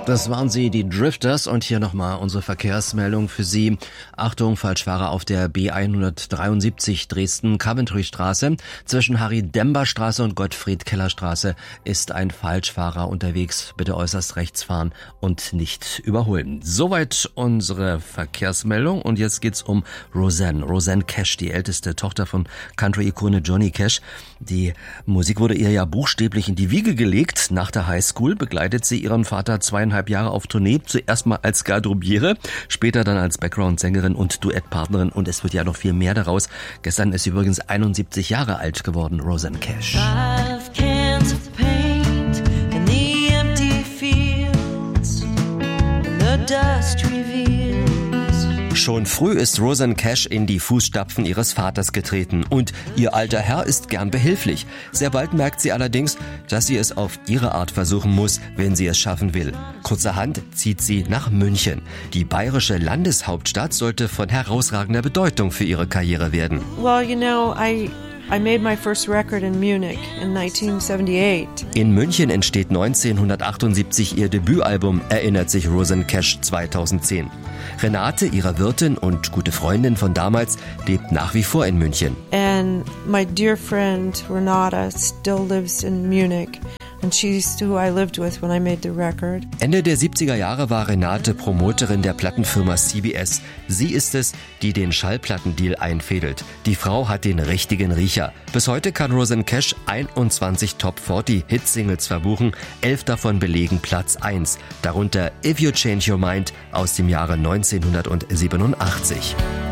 Das waren sie, die Drifters, und hier nochmal unsere Verkehrsmeldung für Sie. Achtung, Falschfahrer auf der B173 Dresden-Coventry-Straße. Zwischen Harry-Dember-Straße und Gottfried-Keller-Straße ist ein Falschfahrer unterwegs. Bitte äußerst rechts fahren und nicht überholen. Soweit unsere Verkehrsmeldung, und jetzt geht's um Rosanne. Rosanne Cash, die älteste Tochter von Country-Ikone Johnny Cash. Die Musik wurde ihr ja buchstäblich in die Wiege gelegt. Nach der Highschool begleitet sie ihren Vater 2,5 Jahre auf Tournee, zuerst mal als Garderobiere, später dann als Background-Sängerin und Duettpartnerin, und es wird ja noch viel mehr daraus. Gestern ist sie übrigens 71 Jahre alt geworden, Rosanne Cash. 5 cans of paint in the empty fields, and the dust reveals. Schon früh ist Rosanne Cash in die Fußstapfen ihres Vaters getreten, und ihr alter Herr ist gern behilflich. Sehr bald merkt sie allerdings, dass sie es auf ihre Art versuchen muss, wenn sie es schaffen will. Kurzerhand zieht sie nach München. Die bayerische Landeshauptstadt sollte von herausragender Bedeutung für ihre Karriere werden. Well, you know, I made my first record in Munich in 1978. In München entsteht 1978 ihr Debütalbum, erinnert sich Rosanne Cash 2010. Renate, ihre Wirtin und gute Freundin von damals, lebt nach wie vor in München. And my dear friend Renata still lives in Munich. And she's who I lived with when I made the record. Ende der 70er Jahre war Renate Promoterin der Plattenfirma CBS. Sie ist es, die den Schallplattendeal einfädelt. Die Frau hat den richtigen Riecher. Bis heute kann Rosanne Cash 21 Top 40 Hitsingles verbuchen. 11 davon belegen Platz 1. Darunter If You Change Your Mind aus dem Jahre 1987.